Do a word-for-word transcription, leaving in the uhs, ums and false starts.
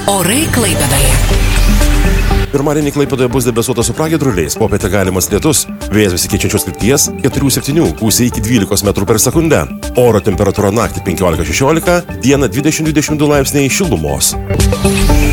Orai Klaipėdoje. Pirmadienį Klaipėdoje bus debesuota su pragiedruliais, popietę galimas lietus, vėjas besikeičiančios krypties keturių septynių, gūsiai iki dvylikos metrų per sekundę. Oro temperatūra naktį penkiolika šešiolika, dieną dvidešimt dvidešimt du laipsniai šilumos.